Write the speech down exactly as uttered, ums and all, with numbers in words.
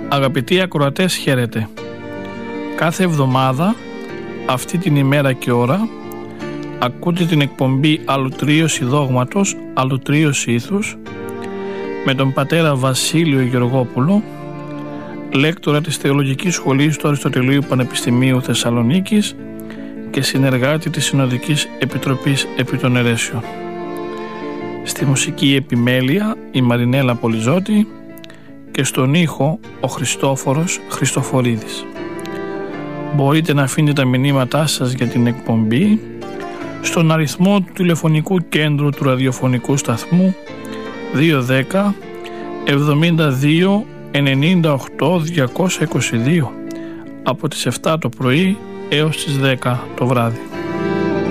Αγαπητοί ακροατές, χαίρετε. Κάθε εβδομάδα, αυτή την ημέρα και ώρα, ακούτε την εκπομπή Αλουτρίωση Δόγματος, Αλουτρίωση Ήθους, με τον πατέρα Βασίλειο Γεωργόπουλο, λέκτορα της Θεολογικής Σχολής του Αριστοτελείου Πανεπιστημίου Θεσσαλονίκης και συνεργάτη της Συνοδικής Επιτροπής επί των Αιρέσεων. Στη μουσική επιμέλεια η Μαρινέλα Πολυζώτη και στον ήχο ο Χριστόφορος Χριστοφορίδης. Μπορείτε να αφήνετε τα μηνύματά σας για την εκπομπή στον αριθμό του τηλεφωνικού κέντρου του ραδιοφωνικού σταθμού δύο ένα μηδέν εβδομήντα δύο ενενήντα οκτώ διακόσια είκοσι δύο από τις επτά το πρωί έως τις δέκα το βράδυ.